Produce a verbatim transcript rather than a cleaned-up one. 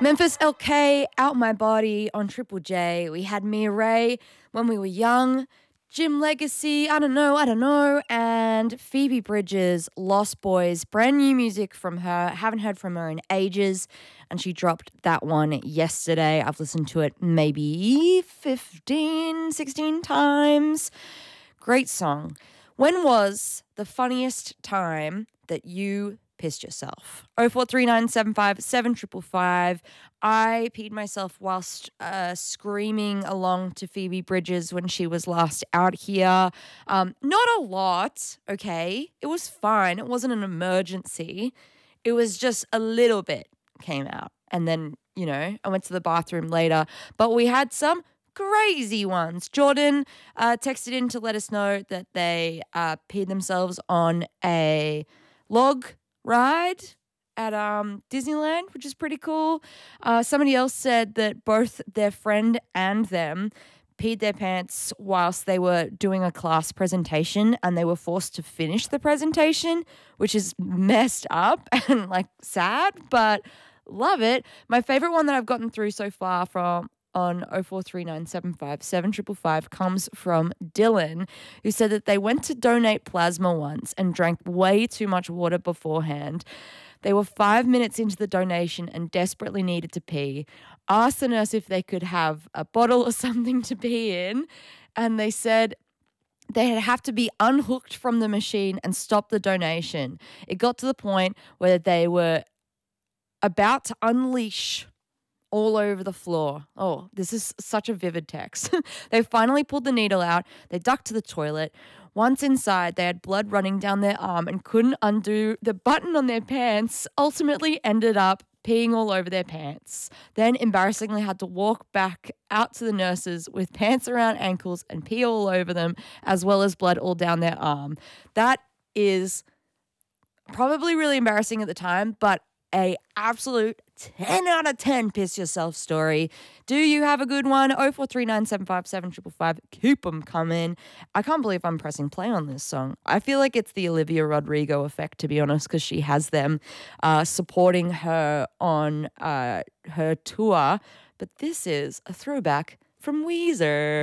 Memphis L K, Out My Body on Triple J. We had Mia Ray, When We Were Young, Jim Legacy, I Don't Know, I Don't Know, and Phoebe Bridgers, Lost Boys. Brand new music from her. Haven't heard from her in ages, and she dropped that one yesterday. I've listened to it maybe fifteen, sixteen times. Great song. When was the funniest time that you pissed yourself? oh four three nine seven five seven five five. I peed myself whilst uh, screaming along to Phoebe Bridgers when she was last out here. Um, not a lot, okay? It was fine. It wasn't an emergency. It was just a little bit came out. And then, you know, I went to the bathroom later. But we had some crazy ones. Jordan uh, texted in to let us know that they uh, peed themselves on a log ride at um, Disneyland, which is pretty cool. Uh, somebody else said that both their friend and them peed their pants whilst they were doing a class presentation and they were forced to finish the presentation, which is messed up and like sad, but love it. My favorite one that I've gotten through so far from on oh four three nine seven five seven five five comes from Dylan, who said that they went to donate plasma once and drank way too much water beforehand. They were five minutes into the donation and desperately needed to pee. Asked the nurse if they could have a bottle or something to pee in, and they said they'd have to be unhooked from the machine and stop the donation. It got to the point where they were about to unleash all over the floor. Oh, this is such a vivid text. They finally pulled the needle out. They ducked to the toilet. Once inside, they had blood running down their arm and couldn't undo the button on their pants, ultimately ended up peeing all over their pants. Then embarrassingly had to walk back out to the nurses with pants around ankles and pee all over them, as well as blood all down their arm. That is probably really embarrassing at the time, but a absolute ten out of ten piss yourself story. Do you have a good one? oh four three nine seven five seven five five. Keep them coming. I can't believe I'm pressing play on this song. I feel like it's the Olivia Rodrigo effect, to be honest, because she has them uh, supporting her on uh, her tour. But this is a throwback from Weezer.